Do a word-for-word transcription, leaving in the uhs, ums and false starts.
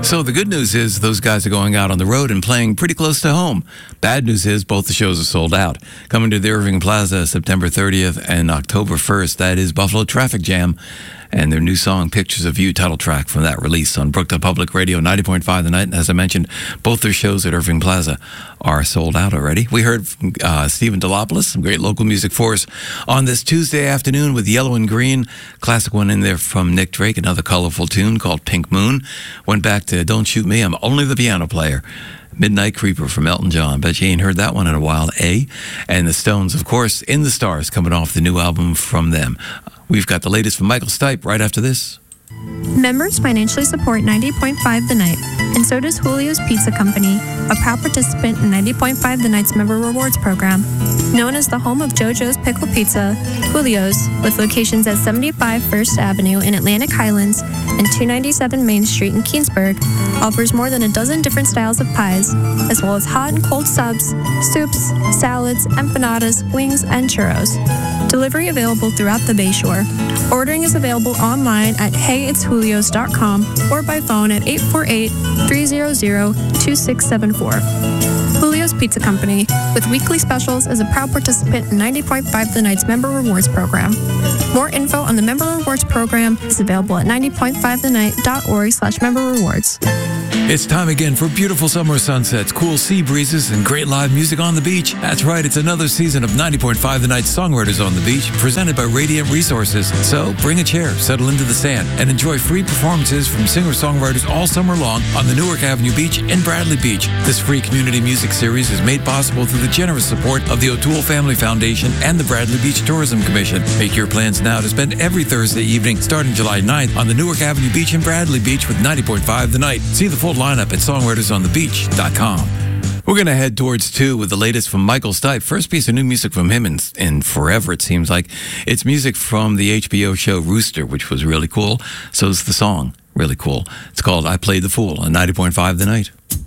So the good news is those guys are going out on the road and playing pretty close to home. Bad news is both the shows are sold out. Coming to the Irving Plaza September thirtieth and October first, that is Buffalo Traffic Jam and their new song, Pictures of You, title track from that release on Brookdale Public Radio, ninety point five The Night. And as I mentioned, both their shows at Irving Plaza are sold out already. We heard from uh, Stephen Delopoulos, some great local music for us on this Tuesday afternoon with Yellow and Green. Classic one in there from Nick Drake, another colorful tune called Pink Moon. Went back to Don't Shoot Me, I'm Only the Piano Player. Midnight Creeper from Elton John. Bet you ain't heard that one in a while, eh? And the Stones, of course, In the Stars, coming off the new album from them. We've got the latest from Michael Stipe right after this. Members financially support ninety point five The Night, and so does Julio's Pizza Company, a proud participant in ninety point five The Night's Member Rewards program. Known as the home of JoJo's Pickle Pizza, Julio's, with locations at seventy-five First Avenue in Atlantic Highlands and two ninety-seven Main Street in Keansburg, offers more than a dozen different styles of pies, as well as hot and cold subs, soups, salads, empanadas, wings, and churros. Delivery available throughout the Bayshore. Ordering is available online at hey it's julios dot com or by phone at eight four eight, three hundred, two six seven four. Julio's Pizza Company, with weekly specials, is a proud participant in ninety point five The Night's Member Rewards program. More info on the Member Rewards program is available at ninety point five the night dot org slash member rewards. It's time again for beautiful summer sunsets, cool sea breezes, and great live music on the beach. That's right, it's another season of ninety point five The Night's Songwriters on the Beach, presented by Radiant Resources. So bring a chair, settle into the sand, and enjoy free performances from singer-songwriters all summer long on the Newark Avenue Beach in Bradley Beach. This free community music series is made possible through the generous support of the O'Toole Family Foundation and the Bradley Beach Tourism Commission. Make your plans now to spend every Thursday evening starting July ninth on the Newark Avenue Beach in Bradley Beach with ninety point five The Night. See the full lineup at songwriters on the beach dot com. We're going to head towards two with the latest from Michael Stipe. First piece of new music from him in, in forever, it seems like. It's music from the H B O show Rooster, which was really cool. So's the song, really cool. It's called I Played the Fool on ninety point five The Night.